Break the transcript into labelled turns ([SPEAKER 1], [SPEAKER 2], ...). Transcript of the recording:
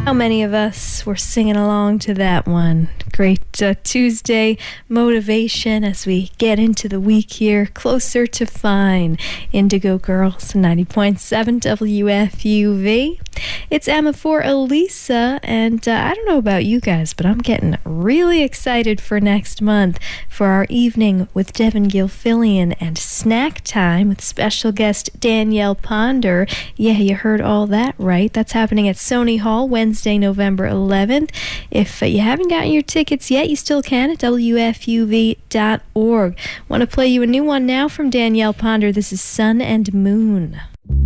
[SPEAKER 1] How many of us were singing along to that one? Great Tuesday motivation as we get into the week here, closer to fine. Indigo Girls, 90.7 WFUV. It's Emma for Elisa, and I don't know about you guys, but I'm getting really excited for next month for our evening with Devin Gilfillian and snack time with special guest Danielle Ponder. Yeah, you heard all that right. That's happening at Sony Hall Wednesday, November 11th. If you haven't gotten your tickets yet, you still can at WFUV.org. Want to play you a new one now from Danielle Ponder. This is Sun and Moon.